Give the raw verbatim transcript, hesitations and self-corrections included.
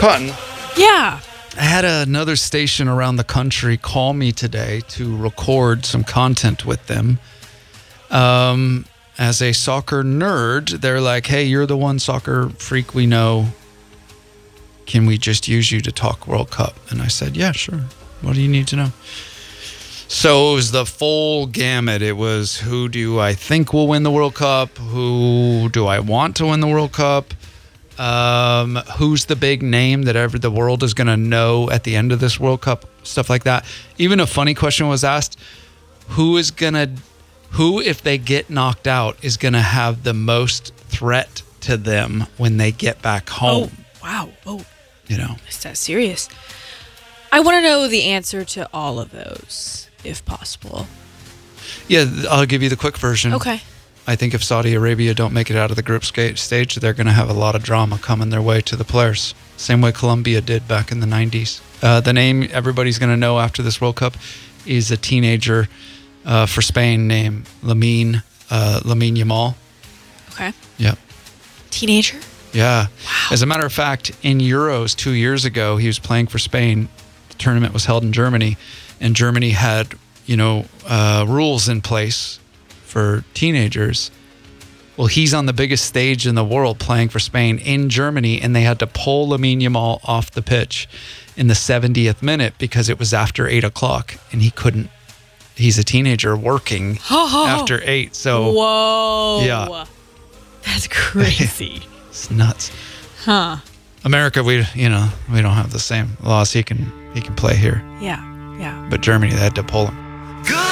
Cotton. Yeah. I had another station around the country call me today to record some content with them. Um, as a soccer nerd, they're like, hey, you're the one soccer freak we know. Can we just use you to talk World Cup? And I said, yeah, sure. What do you need to know? So it was the full gamut. It was, who do I think will win the World Cup? Who do I want to win the World Cup? Um, who's the big name that ever the world is going to know at the end of this World Cup? Stuff like that. Even a funny question was asked, who is going to, who, if they get knocked out, is going to have the most threat to them when they get back home? Oh, wow. Oh, you know, is that serious? I want to know the answer to all of those, if possible. Yeah, I'll give you the quick version. Okay. I think if Saudi Arabia don't make it out of the group stage, they're going to have a lot of drama coming their way to the players. Same way Colombia did back in the nineties. Uh, the name everybody's going to know after this World Cup is a teenager uh, for Spain named Lamine, uh, Lamine Yamal. Okay. Yep. Teenager? Yeah. Wow. As a matter of fact, in Euros two years ago, he was playing for Spain. The tournament was held in Germany, and Germany had, you know, uh, rules in place for teenagers. Well, he's on the biggest stage in the world playing for Spain in Germany, and they had to pull Lamine Yamal off the pitch in the seventieth minute because it was after eight o'clock, and he couldn't. He's a teenager working after eight. So, whoa, yeah, that's crazy. It's nuts. Huh? America, we you know we don't have the same laws. He can he can play here. Yeah, yeah. But Germany, they had to pull him. Good